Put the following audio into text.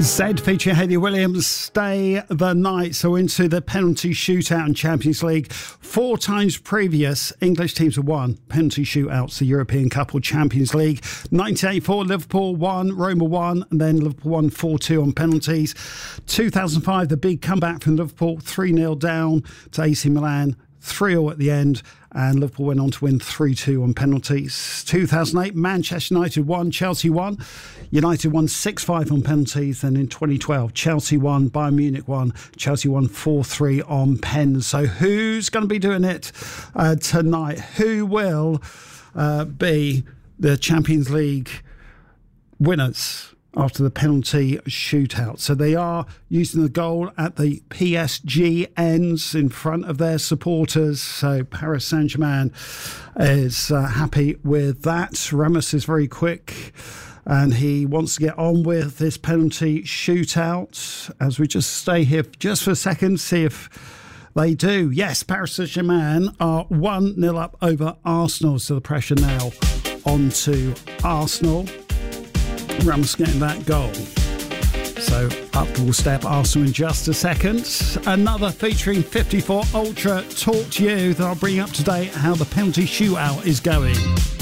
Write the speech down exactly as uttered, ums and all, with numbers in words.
Zed featuring Hayley Williams, Stay the Night. So into the penalty shootout in Champions League. Four times previous, English teams have won penalty shootouts, the European Cup or Champions League. nineteen eighty-four, Liverpool won, Roma won, and then Liverpool won four two on penalties. two thousand five, the big comeback from Liverpool, three nil down to A C Milan. three all at the end, and Liverpool went on to win three two on penalties. two thousand eight, Manchester United won, Chelsea won. United won six five on penalties. And in twenty twelve, Chelsea won, Bayern Munich won. Chelsea won four three on pens. So who's going to be doing it uh, tonight? Who will uh, be the Champions League winners after the penalty shootout? So they are using the goal at the P S G ends in front of their supporters. So Paris Saint-Germain is uh, happy with that. Ramos is very quick and he wants to get on with this penalty shootout. As we just stay here just for a second, see if they do. Yes, Paris Saint-Germain are one nil up over Arsenal. So the pressure now onto Arsenal. Ramos getting that goal. So up will step Arsenal in just a second. Another featuring fifty-four Ultra Talk to You that I'll bring up to date how the penalty shootout is going.